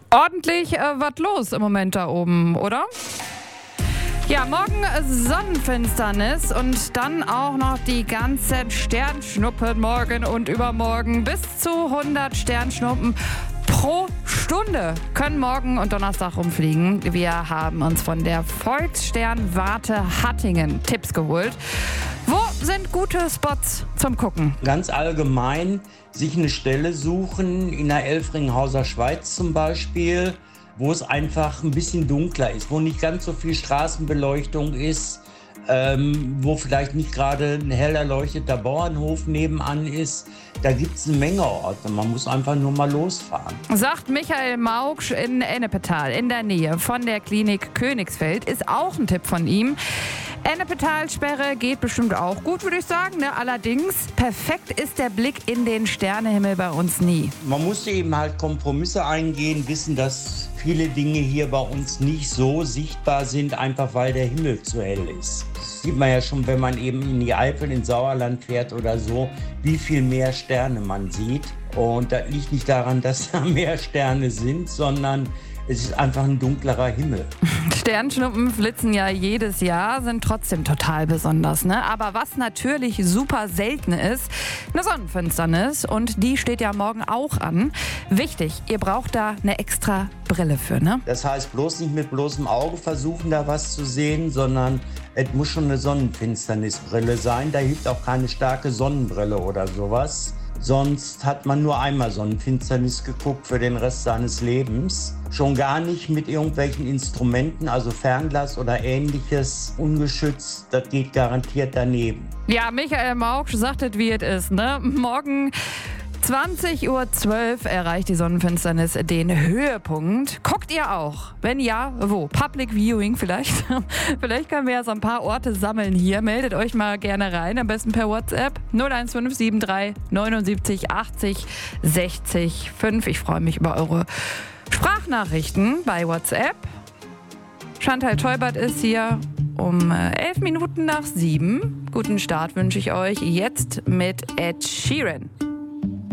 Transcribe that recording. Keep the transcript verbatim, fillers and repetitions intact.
Ordentlich äh, was los im Moment da oben, oder? Ja, morgen Sonnenfinsternis und dann auch noch die ganzen Sternschnuppen morgen und übermorgen. Bis zu hundert Sternschnuppen pro Stunde können morgen und Donnerstag rumfliegen. Wir haben uns von der Volkssternwarte Hattingen Tipps geholt. Wo sind gute Spots zum Gucken? Ganz allgemein sich eine Stelle suchen, in der Elfringhauser Schweiz zum Beispiel, wo es einfach ein bisschen dunkler ist, wo nicht ganz so viel Straßenbeleuchtung ist, ähm, wo vielleicht nicht gerade ein hell erleuchteter Bauernhof nebenan ist. Da gibt es eine Menge Orte, man muss einfach nur mal losfahren. Sagt Michael Maugsch in Ennepetal, in der Nähe von der Klinik Königsfeld, ist auch ein Tipp von ihm. Ennepetalsperre geht bestimmt auch gut, würde ich sagen. Ne? Allerdings, perfekt ist der Blick in den Sternehimmel bei uns nie. Man muss eben halt Kompromisse eingehen, wissen, dass viele Dinge hier bei uns nicht so sichtbar sind, einfach weil der Himmel zu hell ist. Das sieht man ja schon, wenn man eben in die Eifel, ins Sauerland fährt oder so, wie viel mehr Sterne man sieht. Und das liegt nicht daran, dass da mehr Sterne sind, sondern es ist einfach ein dunklerer Himmel. Sternschnuppen flitzen ja jedes Jahr, sind trotzdem total besonders, ne? Aber was natürlich super selten ist, eine Sonnenfinsternis. Und die steht ja morgen auch an. Wichtig, ihr braucht da eine extra Brille für, ne? Das heißt, bloß nicht mit bloßem Auge versuchen, da was zu sehen, sondern es muss schon eine Sonnenfinsternisbrille sein. Da hilft auch keine starke Sonnenbrille oder sowas. Sonst hat man nur einmal Sonnenfinsternis geguckt für den Rest seines Lebens. Schon gar nicht mit irgendwelchen Instrumenten, also Fernglas oder ähnliches, ungeschützt. Das geht garantiert daneben. Ja, Michael Maugsch sagt es, wie es ist, ne? Morgen zwanzig Uhr zwölf erreicht die Sonnenfinsternis den Höhepunkt. Guckt ihr auch? Wenn ja, wo? Public Viewing vielleicht? Vielleicht können wir ja so ein paar Orte sammeln hier. Meldet euch mal gerne rein, am besten per WhatsApp null eins fünf sieben drei neunundsiebzig achtzig sechzig fünf. Ich freue mich über eure Sprachnachrichten bei WhatsApp. Chantal Teubert ist hier um elf Minuten nach sieben. Guten Start wünsche ich euch jetzt mit Ed Sheeran.